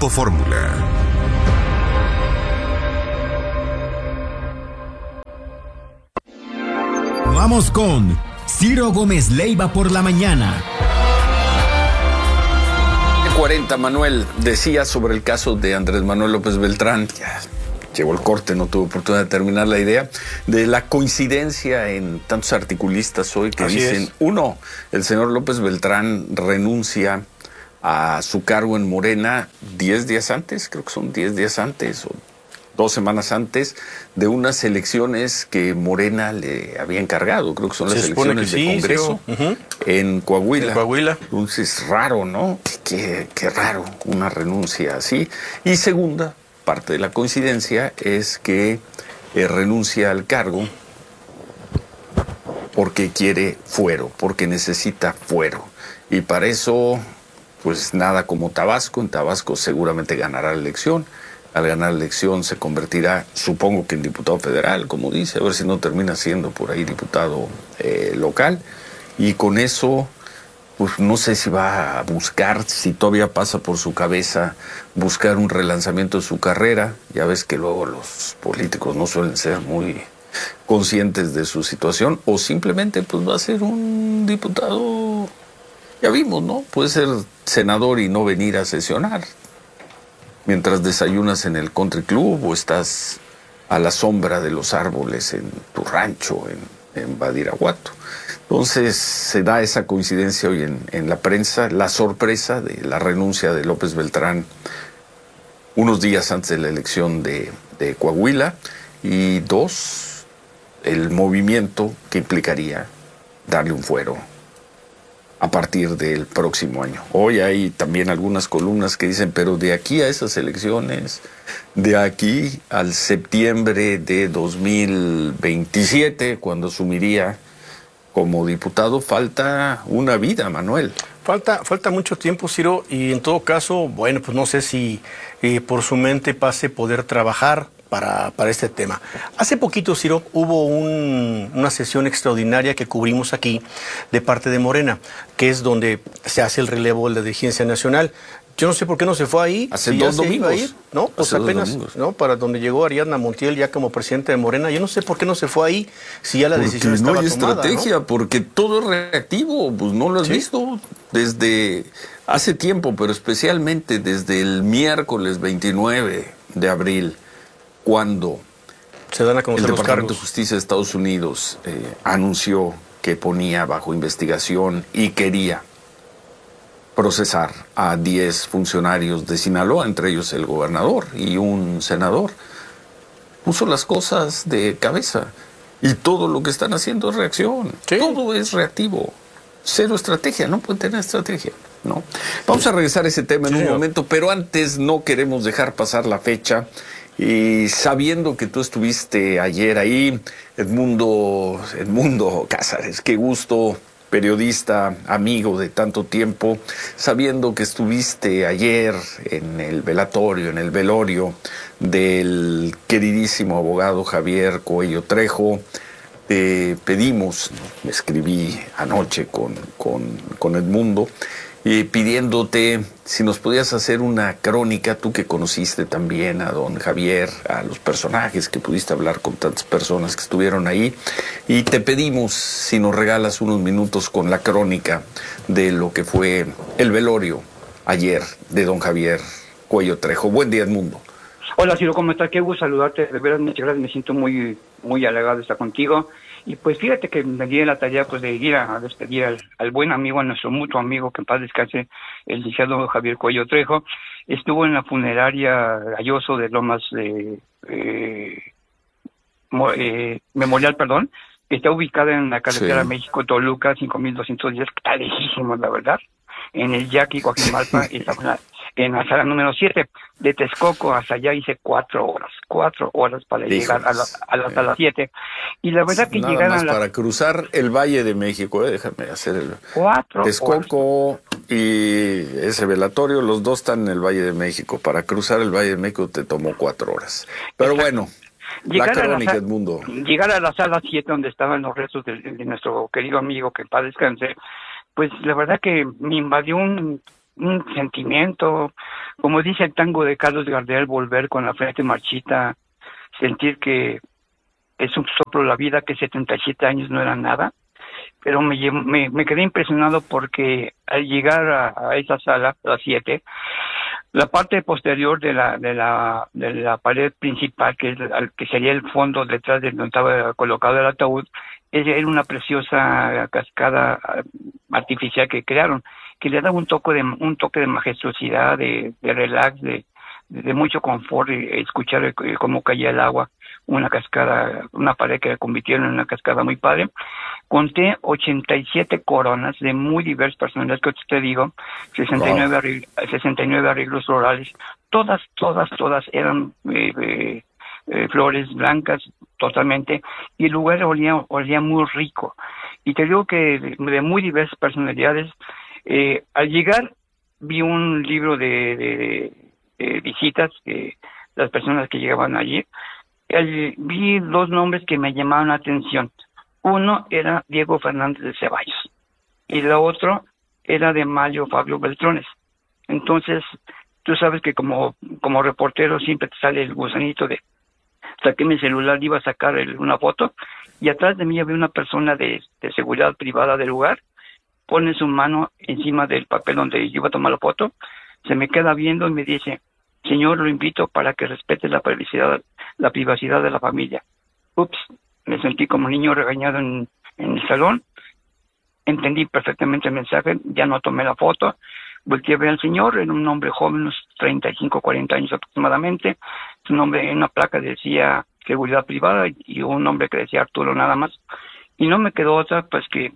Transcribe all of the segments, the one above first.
Grupo Fórmula. Vamos con Ciro Gómez Leiva por la mañana. 40, Manuel, decía sobre el caso de Andrés Manuel López Beltrán, ya llegó el corte, no tuve oportunidad de terminar la idea, de la coincidencia en tantos articulistas hoy que dicen, uno, el señor López Beltrán renuncia a su cargo en Morena 10 días antes, creo que son 10 días antes o 2 semanas antes de unas elecciones que Morena le había encargado. Creo que son las elecciones de Congreso en Coahuila. En Coahuila. Entonces, raro, ¿no? Qué raro una renuncia así. Y segunda parte de la coincidencia es que renuncia al cargo porque quiere fuero, porque necesita fuero. Y para eso, pues nada como Tabasco. En Tabasco seguramente ganará la elección. Al ganar la elección se convertirá, supongo que en diputado federal, como dice, a ver si no termina siendo por ahí diputado local. Y con eso, pues no sé si va a buscar, si todavía pasa por su cabeza, buscar un relanzamiento de su carrera. Ya ves que luego los políticos no suelen ser muy conscientes de su situación, o simplemente pues va a ser un diputado, ya vimos, ¿no? Puede ser senador y no venir a sesionar mientras desayunas en el country club o estás a la sombra de los árboles en tu rancho en Badiraguato. Entonces se da esa coincidencia hoy en la prensa, la sorpresa de la renuncia de López Beltrán unos días antes de la elección de Coahuila, y dos, el movimiento que implicaría darle un fuero a partir del próximo año. Hoy hay también algunas columnas que dicen, pero de aquí a esas elecciones, de aquí al septiembre de 2027, cuando asumiría como diputado, falta una vida, Manuel. Falta mucho tiempo, Ciro, y en todo caso, bueno, pues no sé si por su mente pase poder trabajar para este tema. Hace poquito, Ciro, hubo una sesión extraordinaria que cubrimos aquí de parte de Morena, que es donde se hace el relevo de la dirigencia nacional. Yo no sé por qué no se fue ahí. Hace si 2 domingos. No, pues apenas, ¿no? Para donde llegó Ariadna Montiel ya como presidente de Morena. Yo no sé por qué no se fue ahí, si ya la decisión estaba tomada. No hay estrategia, ¿no? Porque todo es reactivo. Pues no lo has visto desde hace tiempo, pero especialmente desde el miércoles 29 de abril, cuando se dan a conocer el los Departamento cargos. de Justicia de Estados Unidos anunció que ponía bajo investigación y quería procesar a 10 funcionarios de Sinaloa, entre ellos el gobernador y un senador. Puso las cosas de cabeza y todo lo que están haciendo es reacción. Sí. Todo es reactivo. Cero estrategia, no pueden tener estrategia, ¿no? Vamos a regresar a ese tema en un momento, pero antes no queremos dejar pasar la fecha. Y sabiendo que tú estuviste ayer ahí, Edmundo Cázares, qué gusto, periodista, amigo de tanto tiempo, sabiendo que estuviste ayer en el velatorio, en el velorio del queridísimo abogado Javier Cuello Trejo, te pedimos, me escribí anoche con Edmundo, pidiéndote si nos podías hacer una crónica, tú que conociste también a don Javier, a los personajes, que pudiste hablar con tantas personas que estuvieron ahí, y te pedimos si nos regalas unos minutos con la crónica de lo que fue el velorio ayer de don Javier Cuello Trejo. Buen día, Edmundo. Hola, Ciro, ¿cómo estás? Qué gusto saludarte, de verdad, muchas gracias, me siento muy halagado de estar contigo. Y pues fíjate que me di la tarea pues de ir a despedir al buen amigo, a nuestro mutuo amigo, que en paz descanse, el licenciado Javier Cuello Trejo. Estuvo en la funeraria Galloso de Lomas Memorial, que está ubicada en la carretera México-Toluca, 5,210, está lejísimo, la verdad, en el Yaqui, Coajimalpa, y en la sala número 7. De Texcoco hasta allá hice 4 horas para llegar a la sala 7. Y la verdad que nada llegaron más para cruzar el Valle de México, déjame hacer el 4 Texcoco horas. Y ese velatorio, los dos están en el Valle de México. Para cruzar el Valle de México te tomó 4 horas. Pero bueno, la crónica, Edmundo. Llegar a la sala 7 donde estaban los restos de nuestro querido amigo, que en paz descanse, pues la verdad que me invadió un sentimiento, como dice el tango de Carlos Gardel, volver con la frente marchita, sentir que es un soplo la vida, que 77 años no era nada, pero me quedé impresionado porque al llegar a esa sala, a las 7, la parte posterior de la pared principal, que sería el fondo detrás de donde estaba colocado el ataúd, era una preciosa cascada artificial que crearon, que le daba un toque de majestuosidad, de relax, de mucho confort, escuchar cómo caía el agua, una cascada, una pared que convirtieron en una cascada muy padre. Conté 87 coronas de muy diversas personalidades, que te digo, 69 arreglos florales, todas eran flores blancas totalmente, y el lugar olía muy rico. Y te digo que de muy diversas personalidades. Al llegar vi un libro de visitas, las personas que llegaban allí, vi 2 nombres que me llamaron la atención. Uno era Diego Fernández de Ceballos y el otro era de Mario Fabio Beltrones. Entonces, tú sabes que como reportero siempre te sale el gusanito de saqué mi celular, iba a sacar una foto, y atrás de mí había una persona de seguridad privada del lugar, pone su mano encima del papel donde yo iba a tomar la foto, se me queda viendo y me dice: señor, lo invito para que respete la privacidad de la familia. Ups, me sentí como niño regañado en el salón, entendí perfectamente el mensaje, ya no tomé la foto, volteé a ver al señor, era un hombre joven, unos 35, 40 años aproximadamente, su nombre en una placa decía seguridad privada y un nombre que decía Arturo nada más, y no me quedó otra pues que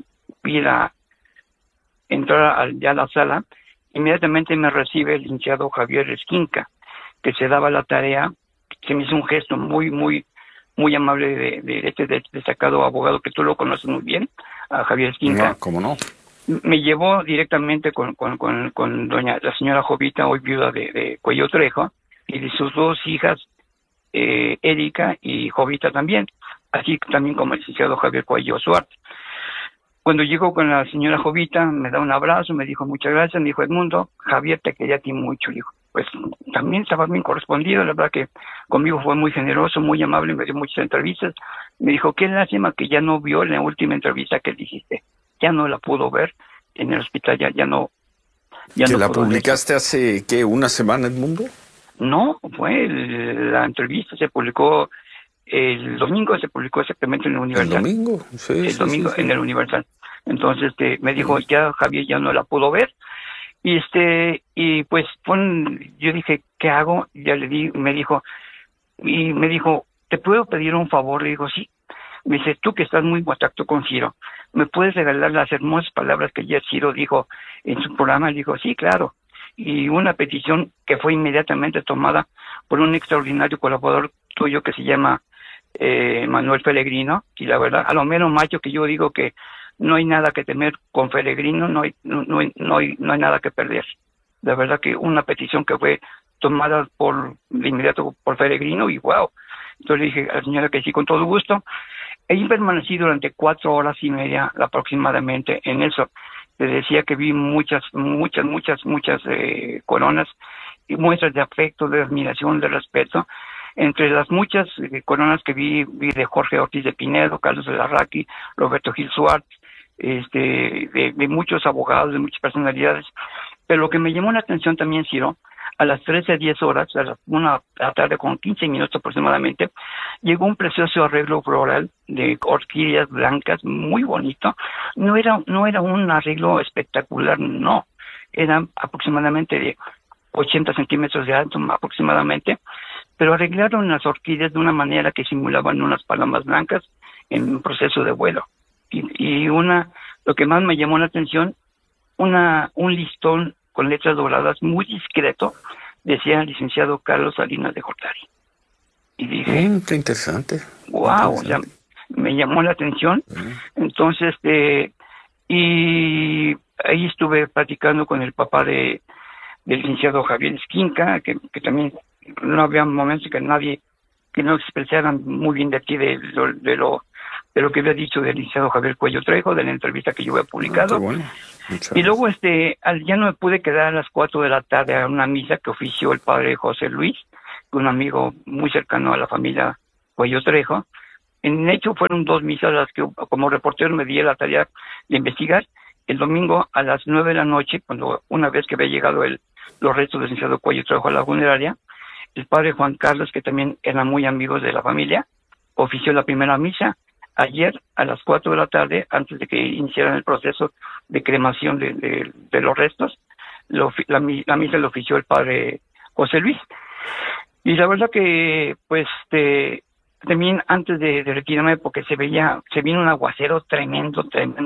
entrar ya a la sala. Inmediatamente me recibe el licenciado Javier Esquinca, que se daba la tarea, se me hizo un gesto muy, muy, muy amable de este destacado abogado que tú lo conoces muy bien, a Javier Esquinca. No, ¿cómo no? Me llevó directamente con la señora Jovita, hoy viuda de Cuello Trejo, y de sus 2 hijas, Erika y Jovita también, así también como el licenciado Javier Cuello Suárez. Cuando llegó con la señora Jovita, me da un abrazo, me dijo muchas gracias, me dijo: Edmundo, Javier te quería a ti mucho. Le dijo, pues también estaba bien correspondido, la verdad que conmigo fue muy generoso, muy amable, me dio muchas entrevistas. Me dijo: qué lástima que ya no vio la última entrevista que dijiste, ya no la pudo ver en el hospital, ya no. ¿Que no la publicaste hace, qué, una semana, Edmundo? No, la entrevista se publicó el domingo, se publicó exactamente en el Universal. ¿El domingo? Sí, el domingo en el Universal. Entonces me dijo: ya Javier ya no la pudo ver. Y pues yo dije: ¿qué hago? Ya le di, me dijo, ¿te puedo pedir un favor? Le digo: sí. Me dice: tú que estás muy en contacto con Ciro, ¿me puedes regalar las hermosas palabras que ya Ciro dijo en su programa? Le digo: sí, claro. Y una petición que fue inmediatamente tomada por un extraordinario colaborador tuyo que se llama Manuel Pellegrino, y la verdad, a lo menos macho, que yo digo que no hay nada que temer con Pellegrino, no hay nada que perder. La verdad que una petición que fue tomada de inmediato por Pellegrino, y wow. Entonces le dije a la señora que sí, con todo gusto. Ahí permanecí durante 4 horas y media aproximadamente en eso. Le decía que vi muchas coronas y muestras de afecto, de admiración, de respeto. Entre las muchas coronas que vi de Jorge Ortiz de Pinedo, Carlos de Larraqui, Roberto Gil Suárez, de muchos abogados, de muchas personalidades. Pero lo que me llamó la atención también, Ciro, a las 13:10, a las 1 de la tarde con 15 minutos aproximadamente, llegó un precioso arreglo floral de orquídeas blancas, muy bonito. No era un arreglo espectacular, no. Eran aproximadamente de 80 centímetros de alto aproximadamente, pero arreglaron las orquídeas de una manera que simulaban unas palomas blancas en un proceso de vuelo. Y lo que más me llamó la atención, un listón con letras doradas muy discreto, decía el licenciado Carlos Salinas de Gortari. Y dije, qué interesante. Wow, ya me llamó la atención. Entonces, y ahí estuve platicando con el papá del licenciado Javier Esquinca, que también no había momentos que no expresaran muy bien de ti, de de lo que había dicho del licenciado Javier Cuello Trejo, de la entrevista que yo había publicado. Bueno. Y luego ya no me pude quedar a las 4 de la tarde a una misa que ofició el padre José Luis, un amigo muy cercano a la familia Cuello Trejo. En hecho fueron 2 misas las que como reportero me di la tarea de investigar. El domingo a las 9 de la noche, cuando una vez que había llegado los restos del licenciado Cuello Trejo a la funeraria, el padre Juan Carlos, que también era muy amigo de la familia, ofició la primera misa. Ayer a las 4 de la tarde, antes de que iniciaran el proceso de cremación de los restos, la misa la ofició el padre José Luis. Y la verdad que, pues, también antes de retirarme, porque se vino un aguacero tremendo.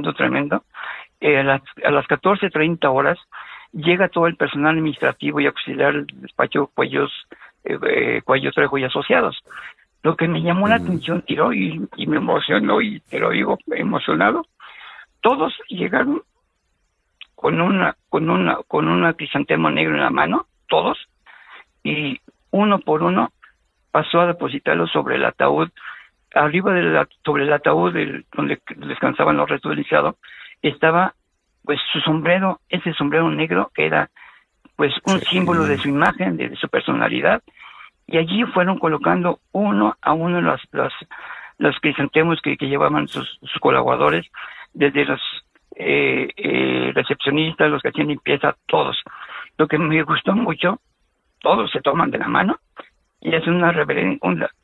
A las 14:30 horas llega todo el personal administrativo y auxiliar del despacho Cuello Trejo y Asociados. Lo que me llamó la atención, Ciro, y me emocionó, y te lo digo emocionado, todos llegaron con una crisantema negra en la mano, todos, y uno por uno pasó a depositarlo sobre el ataúd. Arriba sobre el ataúd donde descansaban los restos del licenciado, estaba pues su sombrero, ese sombrero negro que era pues un símbolo de su imagen, de su personalidad. Y allí fueron colocando uno a uno los crisantemos que llevaban sus colaboradores, desde los recepcionistas, los que hacían limpieza, todos. Lo que me gustó mucho, todos se toman de la mano y hacen una reverencia,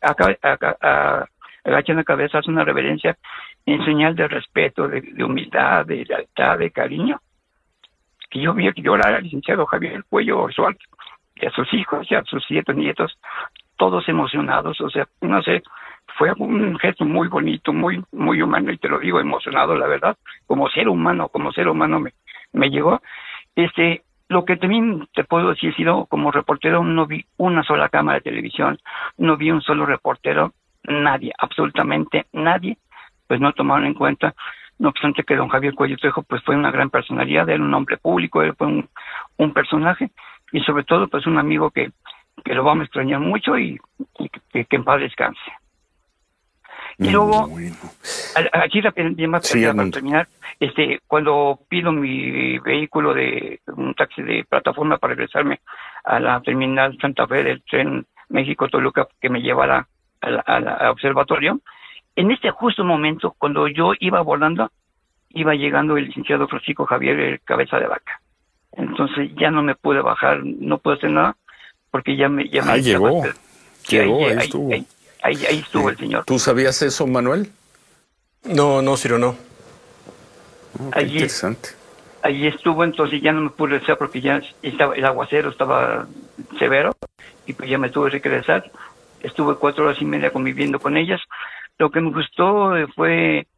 agachan la cabeza, hacen una reverencia en señal de respeto, de humildad, de lealtad, de cariño. Que yo vi llorar al licenciado Javier Cuello Oswald, y a sus hijos y a sus 7 nietos, todos emocionados. O sea, no sé, fue un gesto muy bonito, muy muy humano, y te lo digo, emocionado, la verdad, como ser humano me llegó. Lo que también te puedo decir, como reportero, no vi una sola cámara de televisión, no vi un solo reportero, nadie, absolutamente nadie, pues no tomaron en cuenta. No obstante que don Javier Cuello Trejo pues fue una gran personalidad, era un hombre público, él fue un personaje, y sobre todo pues un amigo que lo vamos a extrañar mucho, y que en paz descanse. Y luego, aquí para terminar, cuando pido mi vehículo un taxi de plataforma para regresarme a la terminal Santa Fe del tren México-Toluca que me lleva al observatorio, en este justo momento, cuando yo iba volando, iba llegando el licenciado Francisco Javier Cabeza de Vaca. Entonces ya no me pude bajar, no pude hacer nada, porque ya me llegó. Llegó, ahí estuvo. Ahí estuvo el señor. ¿Tú sabías eso, Manuel? No, Ciro, no. Qué interesante. Allí estuvo, entonces ya no me pude regresar porque ya el aguacero estaba severo, y pues ya me tuve que regresar. Estuve 4 horas y media conviviendo con ellas. Lo que me gustó fue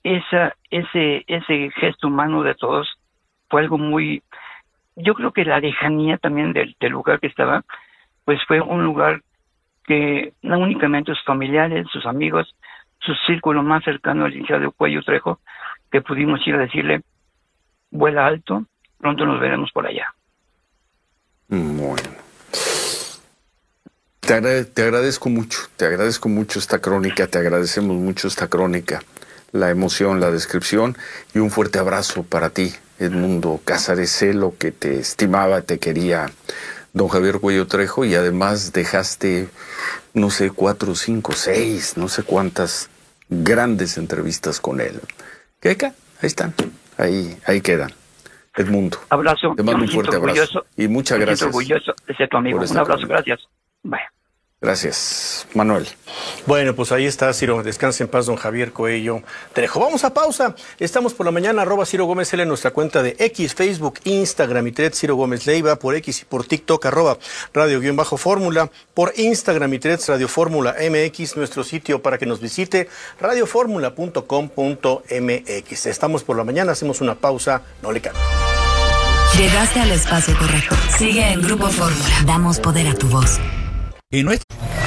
ese gesto humano de todos. Fue algo muy... Yo creo que la lejanía también del lugar que estaba, pues fue un lugar que no únicamente sus familiares, sus amigos, su círculo más cercano al licenciado Cuello Trejo, que pudimos ir a decirle, vuela alto, pronto nos veremos por allá. Bueno. Te agradezco mucho esta crónica, te agradecemos mucho esta crónica, la emoción, la descripción, y un fuerte abrazo para ti, Edmundo Cázares. Sé lo que te estimaba, te quería don Javier Cuello Trejo, y además dejaste, no sé, 4, 5, 6, no sé cuántas grandes entrevistas con él. Ahí están, ahí quedan. Edmundo, abrazo. te mando un fuerte abrazo y muchas gracias. Orgulloso de ser tu amigo. Un abrazo, gracias. Bye. Gracias, Manuel. Bueno, pues ahí está, Ciro. Descanse en paz, don Javier Cuello Trejo. Vamos a pausa. Estamos por la mañana, @Ciro Gómez L en nuestra cuenta de X, Facebook, Instagram y Threads, Ciro Gómez Leiva, por X y por TikTok, @Radio_Fórmula, por Instagram y Threads, Radio Fórmula MX, nuestro sitio para que nos visite, radioformula.com.mx. Estamos por la mañana, hacemos una pausa, no le cambie. Llegaste al espacio correcto. Sigue en Grupo Fórmula. Damos poder a tu voz.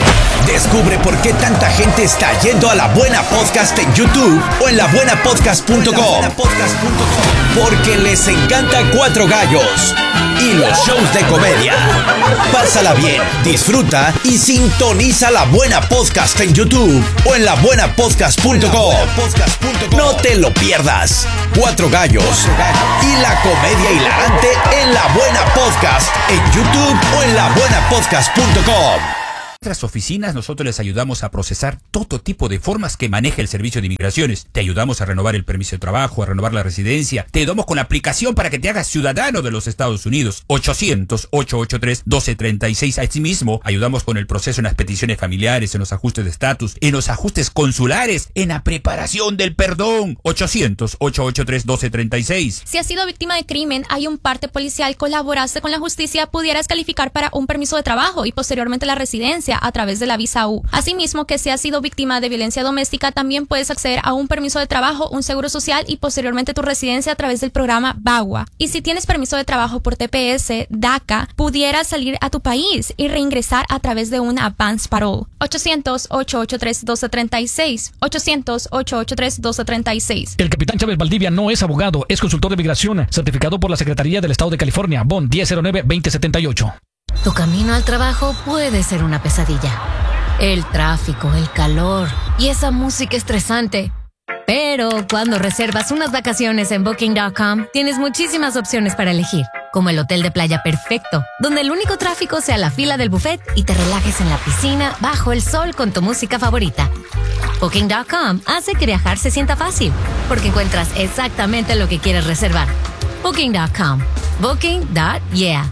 Descubre por qué tanta gente está yendo a La Buena Podcast en YouTube o en labuenapodcast.com. Porque les encanta Cuatro Gallos y los shows de comedia. Pásala bien, disfruta y sintoniza La Buena Podcast en YouTube o en labuenapodcast.com. No te lo pierdas. Cuatro Gallos y la comedia hilarante en La Buena Podcast en YouTube o en labuenapodcast.com. En nuestras oficinas nosotros les ayudamos a procesar todo tipo de formas que maneja el Servicio de Inmigraciones. Te ayudamos a renovar el permiso de trabajo, a renovar la residencia. Te ayudamos con la aplicación para que te hagas ciudadano de los Estados Unidos. 800-883-1236. Asimismo, ayudamos con el proceso en las peticiones familiares, en los ajustes de estatus, en los ajustes consulares, en la preparación del perdón. 800-883-1236. Si has sido víctima de crimen, hay un parte policial, colaboraste con la justicia, pudieras calificar para un permiso de trabajo y posteriormente la residencia a través de la visa U. Asimismo, que si has sido víctima de violencia doméstica, también puedes acceder a un permiso de trabajo, un seguro social y posteriormente tu residencia a través del programa VAWA. Y si tienes permiso de trabajo por TPS, DACA, pudieras salir a tu país y reingresar a través de un advance parole. 800-883-1236. 800-883-1236. El capitán Chávez Valdivia no es abogado, es consultor de migración, certificado por la Secretaría del Estado de California, BON 1009-2078. Tu camino al trabajo puede ser una pesadilla. El tráfico, el calor y esa música estresante. Pero cuando reservas unas vacaciones en Booking.com, tienes muchísimas opciones para elegir, como el hotel de playa perfecto, donde el único tráfico sea la fila del buffet y te relajes en la piscina bajo el sol con tu música favorita. Booking.com hace que viajar se sienta fácil, porque encuentras exactamente lo que quieres reservar. Booking.com. Booking.yeah.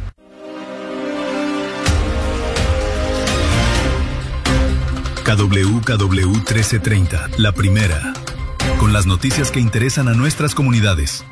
KWKW 1330, la primera, con las noticias que interesan a nuestras comunidades.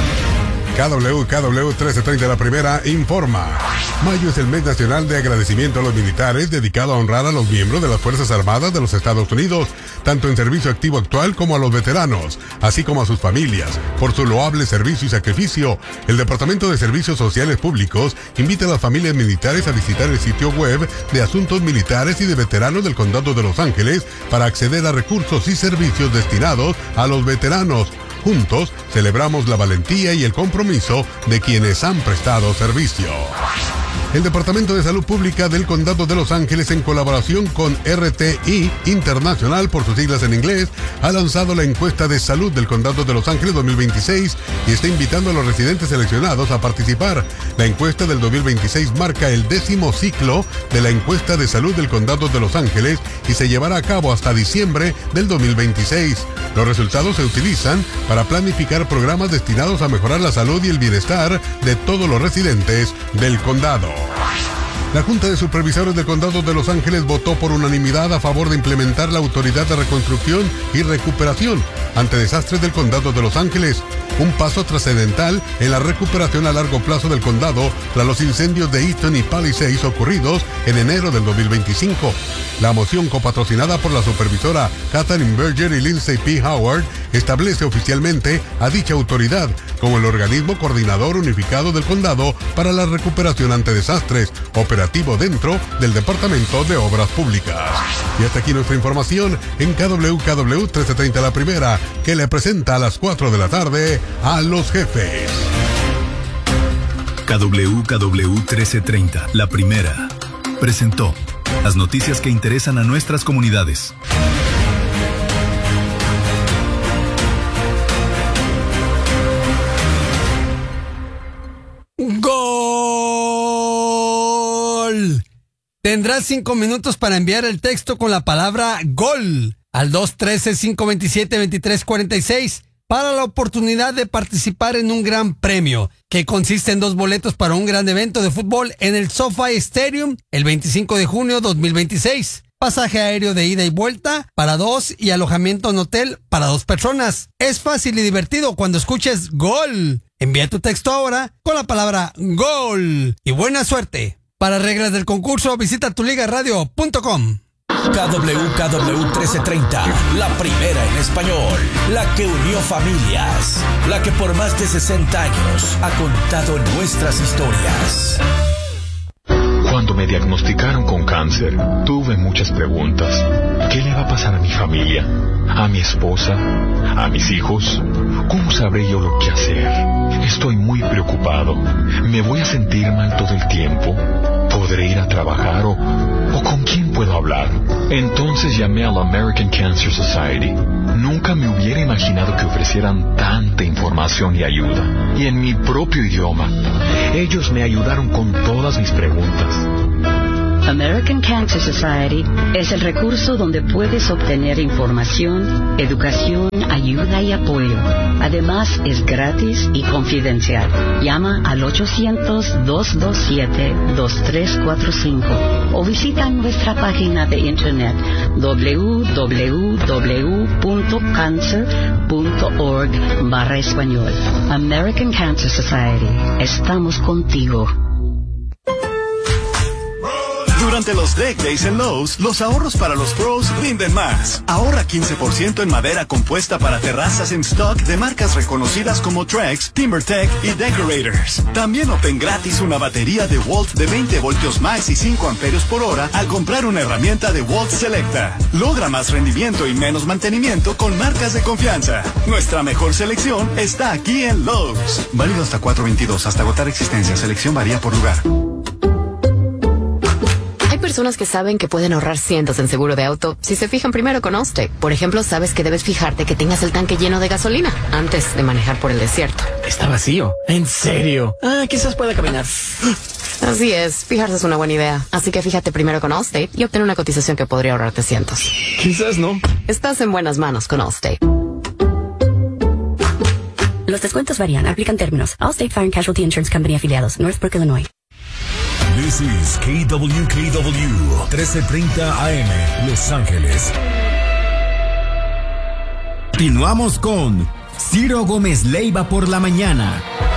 KWKW 1330, la primera, informa. Mayo es el mes nacional de agradecimiento a los militares, dedicado a honrar a los miembros de las Fuerzas Armadas de los Estados Unidos, tanto en servicio activo actual como a los veteranos, así como a sus familias, por su loable servicio y sacrificio. El Departamento de Servicios Sociales Públicos invita a las familias militares a visitar el sitio web de Asuntos Militares y de Veteranos del Condado de Los Ángeles para acceder a recursos y servicios destinados a los veteranos. Juntos celebramos la valentía y el compromiso de quienes han prestado servicio. El Departamento de Salud Pública del Condado de Los Ángeles, en colaboración con RTI Internacional, por sus siglas en inglés, ha lanzado la encuesta de salud del Condado de Los Ángeles 2026 y está invitando a los residentes seleccionados a participar. La encuesta del 2026 marca el 10º ciclo de la encuesta de salud del Condado de Los Ángeles y se llevará a cabo hasta diciembre del 2026. Los resultados se utilizan para planificar programas destinados a mejorar la salud y el bienestar de todos los residentes del condado. La Junta de Supervisores del Condado de Los Ángeles votó por unanimidad a favor de implementar la Autoridad de Reconstrucción y Recuperación ante desastres del Condado de Los Ángeles, un paso trascendental en la recuperación a largo plazo del condado tras los incendios de Easton y Palisades ocurridos en enero del 2025. La moción, copatrocinada por la supervisora Katherine Berger y Lindsay P. Howard, establece oficialmente a dicha autoridad como el organismo coordinador unificado del condado para la recuperación ante desastres, operativo dentro del Departamento de Obras Públicas. Y hasta aquí nuestra información en KWKW 1330, la primera, que le presenta a las 4 de la tarde a los jefes. KWKW 1330, la primera, presentó las noticias que interesan a nuestras comunidades. ¡Gol! Tendrás 5 minutos para enviar el texto con la palabra GOL al 213-527-2346 para la oportunidad de participar en un gran premio, que consiste en 2 boletos para un gran evento de fútbol en el SoFi Stadium el 25 de junio 2026. Pasaje aéreo de ida y vuelta para 2 y alojamiento en hotel para 2 personas. Es fácil y divertido cuando escuches GOL. Envía tu texto ahora con la palabra GOL y buena suerte. Para reglas del concurso, visita tuligaradio.com. KWKW 1330, la primera en español, la que unió familias, la que por más de 60 años ha contado nuestras historias. Cuando me diagnosticaron con cáncer, tuve muchas preguntas. ¿Qué le va a pasar a mi familia? ¿A mi esposa? ¿A mis hijos? ¿Cómo sabré yo lo que hacer? Estoy muy preocupado. ¿Me voy a sentir mal todo el tiempo? ¿Podré ir a trabajar o con quién puedo hablar? Entonces llamé a la American Cancer Society. Nunca me hubiera imaginado que ofrecieran tanta información y ayuda. Y en mi propio idioma. Ellos me ayudaron con todas mis preguntas. American Cancer Society es el recurso donde puedes obtener información, educación, ayuda y apoyo. Además, es gratis y confidencial. Llama al 800-227-2345 o visita nuestra página de internet www.cancer.org/español. American Cancer Society. Estamos contigo. Durante los Deck Days en Lowe's, los ahorros para los pros rinden más. Ahorra 15% en madera compuesta para terrazas en stock de marcas reconocidas como Trex, TimberTech y Decorators. También obtén gratis una batería de Walt de 20 voltios max y 5 amperios por hora al comprar una herramienta de Walt Selecta. Logra más rendimiento y menos mantenimiento con marcas de confianza. Nuestra mejor selección está aquí en Lowe's. Válido hasta 4/22, hasta agotar existencia. Selección varía por lugar. Hay personas que saben que pueden ahorrar cientos en seguro de auto si se fijan primero con Allstate. Por ejemplo, sabes que debes fijarte que tengas el tanque lleno de gasolina antes de manejar por el desierto. Está vacío. ¿En serio? Quizás pueda caminar. Así es, fijarse es una buena idea. Así que fíjate primero con Allstate y obtén una cotización que podría ahorrarte cientos. Quizás no. Estás en buenas manos con Allstate. Los descuentos varían, aplican términos. Allstate Fire and Casualty Insurance Company afiliados, Northbrook, Illinois. This is KWKW 1330 AM, Los Ángeles. Continuamos con Ciro Gómez Leiva por la mañana.